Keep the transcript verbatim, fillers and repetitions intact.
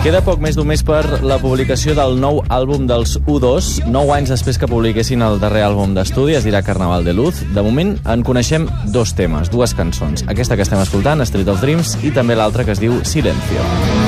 Queda poc més d'un mes per la publicació del nou àlbum dels U dos, nou anys després que publiquessin el darrer àlbum d'estudi, es dirà Carnaval de Luz. De moment en coneixem dos temes, dues cançons. Aquesta que estem escoltant, Street of Dreams, i també l'altra que es diu Silencio.